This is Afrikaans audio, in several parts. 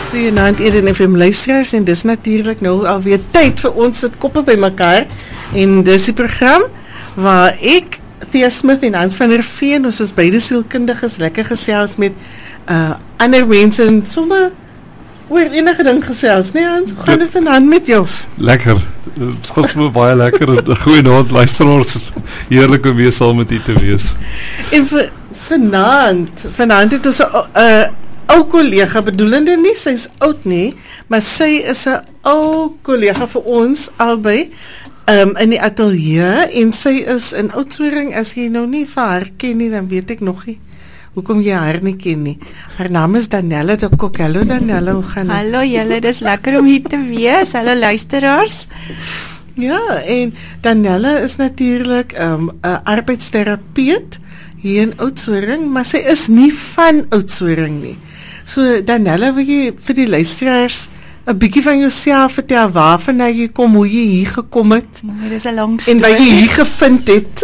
Goeienaand Eden FM luisteraars en dis natuurlik nou alweer tyd vir ons sit koppe by mekaar en dis die program waar ek, Thea Smith en Hans van der Veen, ons is beide sielkundiges, lekker gesels met ander mense en somme oor enige ding gesels, nee Hans, hoe gaan dit vanaand met jou? Lekker, het is my baie lekker, goeienaand luisteraars, heerlik om weer saam met u te wees. En vanaand het ons ou kollega, bedoelende nie, sy is oud nie, maar sy is 'n ou kollega vir ons albei in die atelier en sy is in Oudtshoorn. As jy nou nie vir haar ken nie, dan weet ek nog nie hoekom jy haar nie ken nie. Haar naam is Danielle de Kok. Hallo Danielle, hoe gaan dit? Hallo julle, dis lekker om hier te wees. Hallo luisteraars. Ja, en Danielle is natuurlik 'n arbeidsterapeut hier in Oudtshoorn, maar sy is nie van Oudtshoorn nie. So Danielle, wil jy vir die luisteraars 'n bietjie van jouself vertel, waarvan jy kom, hoe jy hier gekom het? Nee, dis 'n lang storie. En wat jy hier gevind het.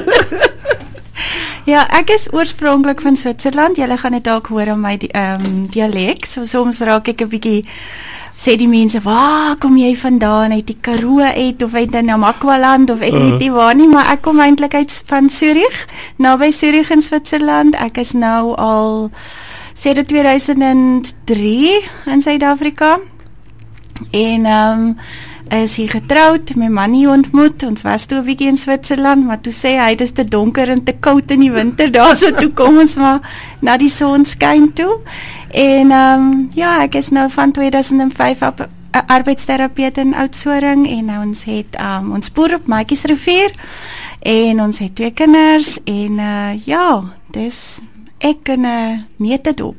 Ja, ek is oorspronklik van Switserland. Julle gaan dit dalk hoor aan my dialek. So soms raak ek 'n bietjie, sê die mense, waar kom jy vandaan? Uit die Karoo uit of uit Namakwaland of ek weet nie waar nie, maar ek kom eintlik uit van Zurich, naby Zurich in Switserland. Ek is nou al sedert 2003 in Suid-Afrika en is hier getroud, my man hier ontmoet, ons was toe 'n bietjie in Switserland, maar toe sê hy, dis te donker en te koud in die winter daar, so toe kom ons maar na die sonskyn toe, en ja, ek is nou van 2005 op arbeidsterapeut in Oudtshoorn, en ons het ons boer op Maatjiesrivier, en ons het 2 kinders, en ja, dis ek in 'n neutedop.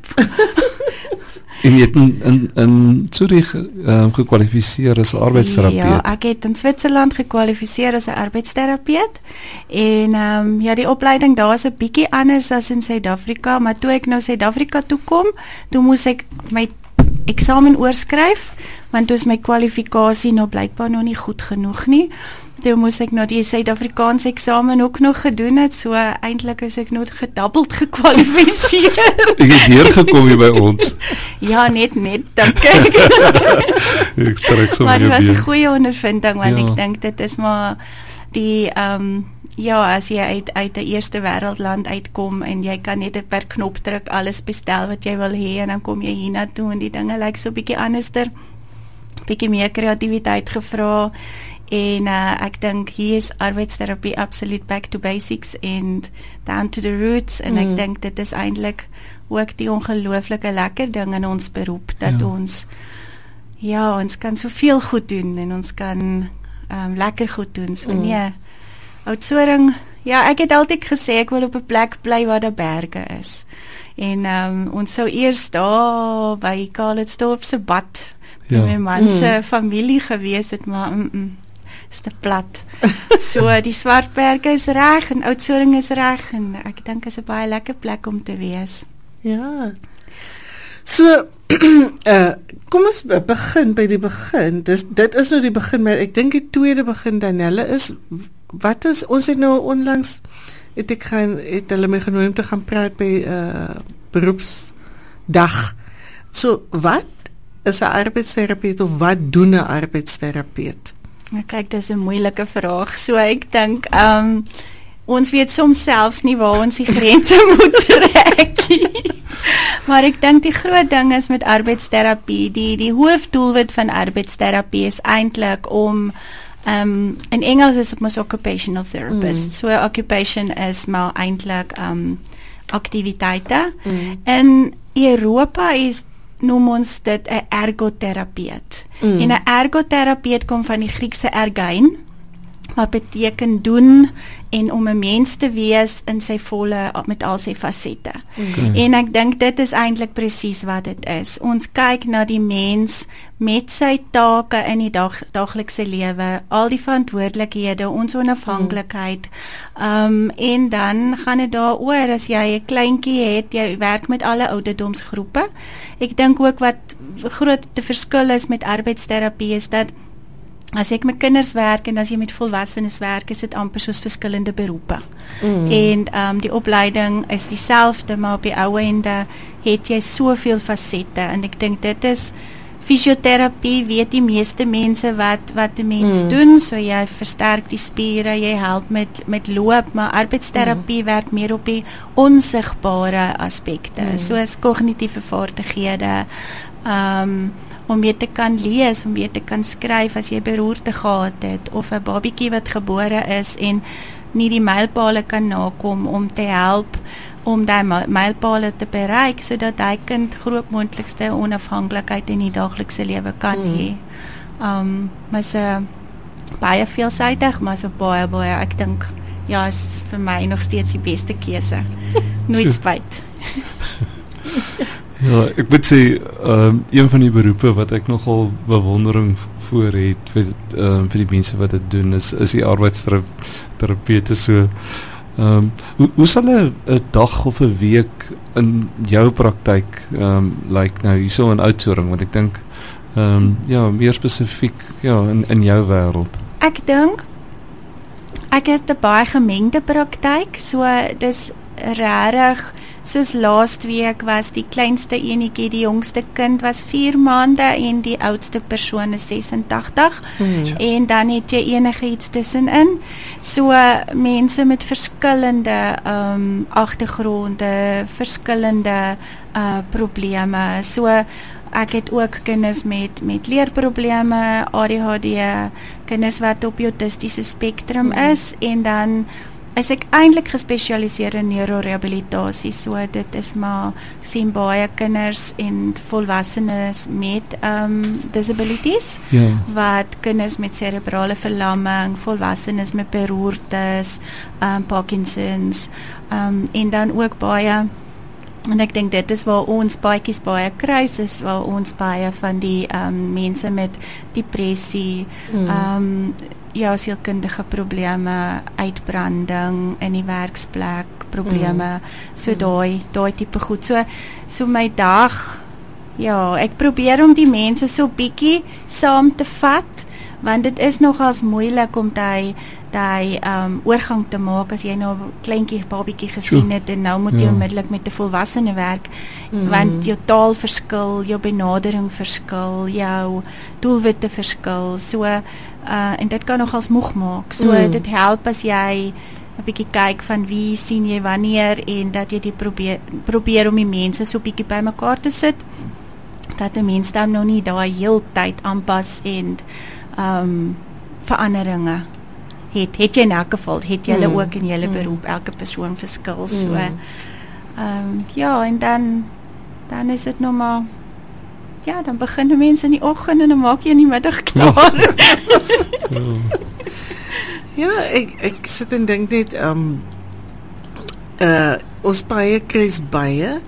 En jy het in Zurich gekwalifiseer as 'n arbeidsterapeut? Ja, ek het in Switserland gekwalifiseer as 'n arbeidsterapeut en ja, die opleiding daar is 'n bietjie anders as in Suid-Afrika, maar toe ek nou Suid-Afrika toe kom, toe moes ek my eksamen oorskryf, want toe is my kwalifikasie nou blykbaar nog nie goed genoeg nie. Toe moes ek nou die Suid-Afrikaanse eksamen ook nog gedoen het, so eintlik is ek nog gedubbeld gekwalifiseer. Ek het deurgekom hier by ons. Ja, net, dank ek. Ek strek so maar mee. Maar dit was 'n goeie ondervinding, want ja. Ek dink dit is maar die, ja, as jy uit 'n eerste wêreldland uitkom en jy kan net per knopdruk alles bestel wat jy wil hê en dan kom jy hiernatoe en die dinge lyk so 'n bietjie anderster, bietjie meer kreatiwiteit gevra. En ek dink hier is arbeidsterapie absoluut back to basics and down to the roots en ek dink dit is eintlik ook die ongelooflike lekker ding in ons beroep, dat ons kan soveel goed doen en ons kan lekker goed doen, so nee, Oudtshoorn, ja, ek het altyd gesê ek wil op 'n plek bly waar daar berge is en ons sou eers daar by Calitzdorp se bad met my man se familie gewees het, maar is te plat. So die Swartberge is reg en Oudtshoorn is reg en ek dink is 'n baie lekker plek om te wees. Ja. So kom ons begin by die begin. Dit is nou die begin, maar ek dink die tweede begin Danielle is wat is ons het nou onlangs het hulle my genooi om te gaan praat by beroepsdag. So wat is 'n arbeidsterapeut of wat doen 'n arbeidsterapeut? Kyk, dis 'n moeilike vraag. So ek dink ons weet soms selfs nie waar ons die grense moet trek nie. Maar ek dink die groot ding is met arbeidsterapie, die hoofdoelwit van arbeidsterapie is eintlik om in Engels is dit mos occupational therapist. So occupation is maar eintlik aktiwiteite. In Europa noem ons dit 'n ergoterapeut. En 'n ergoterapeut kom van die Griekse ergein, wat beteken doen en om 'n mens te wees in sy volle, met al sy fasette. En ek dink dit is eintlik presies wat dit is. Ons kyk na die mens met sy take in die daglikse lewe, al die verantwoordelikhede, ons onafhanklikheid, en dan gaan dit daaroor, as jy 'n kleintjie het, jy werk met alle ouderdomsgroepe. Ek dink ook wat groot te verskil is met arbeidsterapie is dat as ek met kinders werk en as jy met volwassenes werk, is dit amper soos verskillende beroepe. En die opleiding is dieselfde, maar op die ou ende het jy soveel fasette en ek dink dit is fisioterapie, weet die meeste mense wat die mens doen, so jy versterk die spiere, jy help met loop, maar arbeidsterapie werk meer op die onsigbare aspekte, soos kognitiewe vaardighede, om weer te kan lees, om weer te kan skryf as jy beroerte gehad het, of 'n babietjie wat gebore is en nie die mylpale kan nakom, om te help om die mylpale te bereik, sodat hy kind grootmoontlikste onafhanklikheid in die daaglikse lewe kan hê. Maar so baie veelsidig, maar so baie, ek dink, ja, is vir my nog steeds die beste keuse. Nooit spyt. Ja, ek moet sê, een van die beroepe wat ek nogal bewondering voor het vir die mense wat dit doen, is die arbeidsterapeute. So, hoe sal 'n dag of 'n week in jou praktyk lyk nou hierso in Oudtshoorn, want ek dink ja, meer spesifiek in jou wêreld. Ek dink ek het 'n baie gemengde praktyk, so dis regtig, soos laas week was die kleinste enetjie, die jongste kind was 4 maande en die oudste persoon is 86 en dan het jy enige iets tussenin. So mense met verskillende agtergronde, verskillende probleme. So ek het ook kinders met leerprobleme, ADHD, kinders wat op die autistiese spektrum is, en dan is ek eintlik gespesialiseer in neurorehabilitasie, so dit is maar, ek sien baie kinders en volwassenes met disabilities, wat kinders met cerebrale verlamming, volwassenes met beroertes, Parkinsons, en dan ook baie, en ek dink dit is waar ons baadjies baie kruis, is waar ons baie van die mense met depressie, sielkundige probleme, uitbranding in die werksplek, probleme, so daai tipe goed. So my dag, ek probeer om die mense so bietjie saam te vat, want dit is nogals moeilik om die oorgang te maak as jy nou 'n kleintjie babietjie gesien het en nou moet jy onmiddellik met 'n volwassene werk, want jou taal verskil, jou benadering verskil, jou doelwitte verskil, so en dit kan nogals moeg maak. So dit help as jy 'n bietjie kyk van wie sien jy wanneer, en dat jy die probeer om die mense so 'n bietjie bymekaar te sit, dat 'n mens dan nou nie daai heeltyd aanpas en veranderinge het jy in elk geval, het julle ook in julle beroep, elke persoon verskil, so en dan is dit nog maar, dan begin die mense in die oggend en dan maak jy in die middag klaar. Ek sit en dink net, ons baie kruis baie,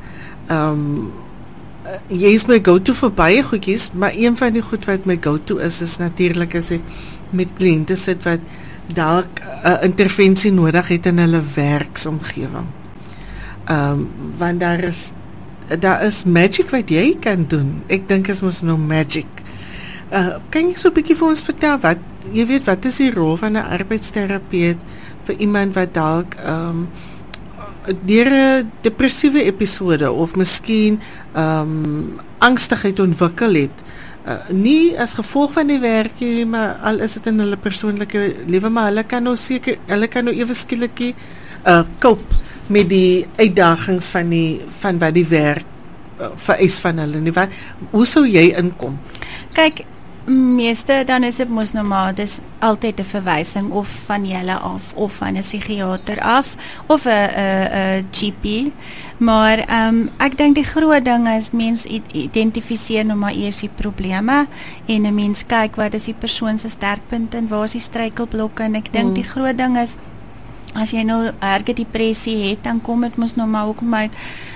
jy is my go-to vir baie goedjies, maar een van die goed wat my go-to is natuurlik as ek met kliënte sit wat dalk 'n intervensie nodig het in hulle werksomgewing. Want daar is magic wat jy kan doen. Ek dink is mos nou magic. Kan jy so 'n bietjie vir ons vertel wat is die rol van 'n arbeidsterapeut vir iemand wat dalk deur 'n depressiewe episode of miskien angstigheid ontwikkel het, nie as gevolg van die werk nie, maar al is dit in hulle persoonlike lewe, maar hulle kan nou ewe skielik cope met die uitdagings van wat die werk vereis van hulle nie. Hoe sou jy inkom? Kyk, meeste dan is dit mos normaal, dis altyd 'n verwysing of van julle af of van 'n psigiater af of 'n GP, maar ek dink die groot ding is mens identifiseer nou maar eers die probleme en 'n mens kyk wat is die persoon se sterkpunte en waar is die struikelblokke, en ek dink die groot ding is as jy nou erge depressie het, dan kom dit mos nou maar ook met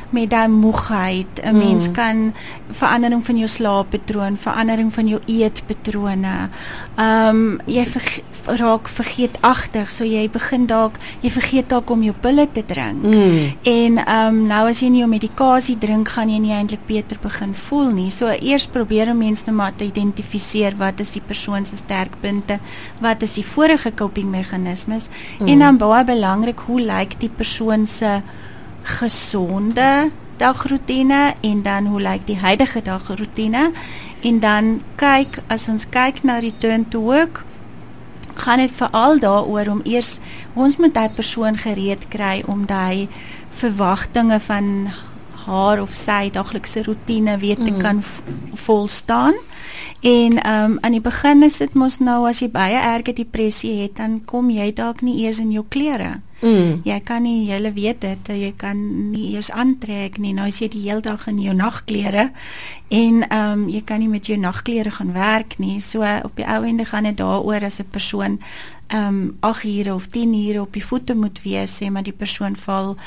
met daai moegheid. 'n Mens kan verandering van jou slaappatroon, verandering van jou eetpatrone. Jy raak vergeetagtig, so jy vergeet dalk om jou pille te drink. En nou as jy nie jou medikasie drink, gaan jy nie eintlik beter begin voel nie. So eers probeer 'n mens nou maar te identifiseer wat is die persoon se sterkpunte, wat is die vorige coping meganismes en dan baie belangrik, hoe lyk die persoon se gesonde dagroetine en dan hoe lyk die huidige dagroetine en dan as ons kyk na return to work, gaan dit veral daaroor om eers, ons moet die persoon gereed kry om die verwagtinge van haar of sy daglikse roetine weer te kan volstaan. En aan die begin is dit mos nou, as jy baie erge depressie het, dan kom jy dalk nie eers in jou klere. Jy kan nie, julle weet dit, jy kan nie eers aantrek nie, nou is jy die hele dag in jou nagklere en jy kan nie met jou nagklere gaan werk nie, so op die ou ende gaan dit daaroor as 'n persoon 8 ure of 10 ure op die voete moet wees, sê maar die persoon val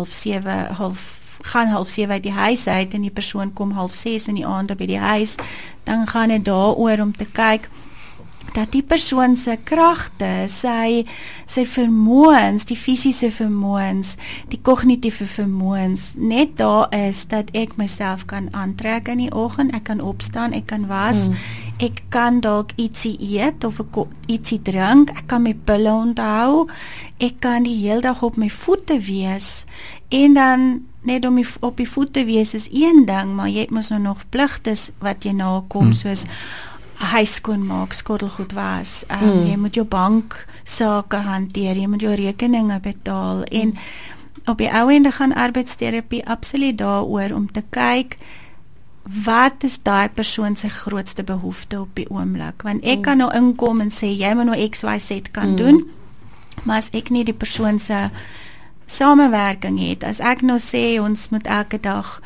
6:30 uit die huis uit en die persoon kom 5:30 in die aand by die huis, dan gaan dit daaroor om te kyk dat die persoon se kragte, sy vermoëns, die fisiese vermoëns, die kognitiewe vermoëns, net daar is dat ek myself kan aantrek in die oggend, ek kan opstaan, ek kan was, ek kan dalk ietsie eet of ietsie drink, ek kan my pille onthou, ek kan die hele dag op my voete wees en dan net om op die voete wees is een ding, maar jy het mos nou nog pligtes wat jy nakom, soos huis skoonmaak, skottelgoed was, jy moet jou bank sake hanteer, jy moet jou rekeninge betaal en op die ou ende gaan arbeidsterapie absoluut daaroor om te kyk wat is daai persoon se grootste behoefte op die oomblik, want ek kan nou inkom en sê jy moet nou XYZ kan doen, maar as ek nie die persoon se samewerking het, as ek nou sê ons moet elke dag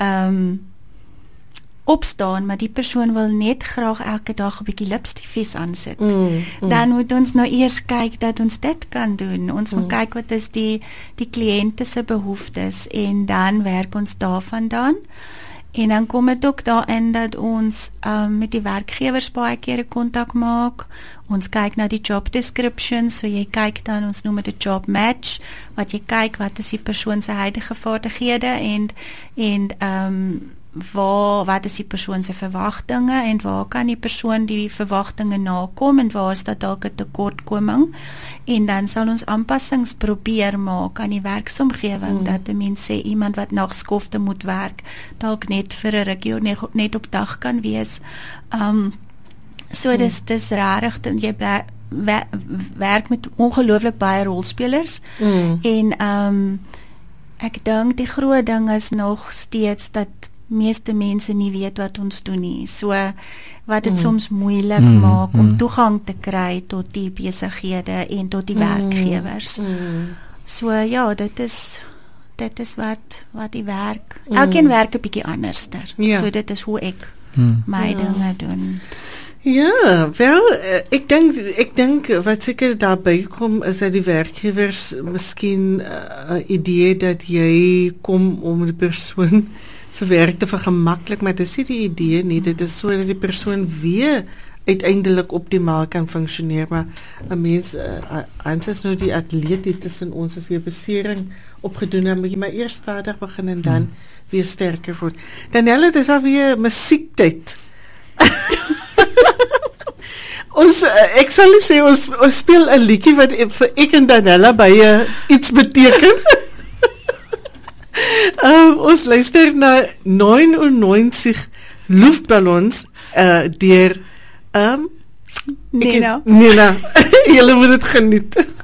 opstaan, maar die persoon wil net graag elke dag 'n bietjie lipstiffies aansit, dan moet ons nou eers kyk dat ons dit kan doen, ons moet kyk wat is die kliënte se behoeftes en dan werk ons daarvandaan. En dan kom dit ook daarin dat ons met die werkgewers baie keer 'n kontak maak. Ons kyk na die job description, so jy kyk dan, ons noem dit 'n job match, wat jy kyk wat is die persoon se huidige vaardighede en wat is die persoon se verwagtinge en waar kan die persoon die verwagtinge nakom en waar is dat dalk 'n tekortkoming en dan sal ons aanpassings probeer maak aan die werksomgewing dat 'n mens sê iemand wat nagskofte moet werk dalk net vir 'n rukkie net op dag kan wees. So dis rarig, jy werk met ongelooflik baie rolspelers en ek dink die groot ding is nog steeds dat meeste mense nie weet wat ons doen nie. So wat dit soms moeilik maak om toegang te kry tot die besighede en tot die werkgewers. So ja, dit is wat die werk. Elkeen werk 'n bietjie anderster. So dit is hoe ek my dinge doen. Ja, wel, ek dink wat seker daarbij kom is dat die werkgewers miskien 'n idee dat jy kom om die persoon se werk te vergemaklik, maar dit is nie die idee nie, dit is so dat die persoon weer uiteindelik optimaal kan functioneer, maar 'n mens, Hans is nou die atleet die tussen ons as weer besering opgedoen, dan moet jy maar eers stadig begin en dan weer sterker word. Danielle, dit is alweer musiektyd. Ek sal nie sê, ons speel 'n liedjie wat vir ek en Danielle baie iets beteken. Ons luister na 99 luftballons deur Nina. Julle moet dit geniet.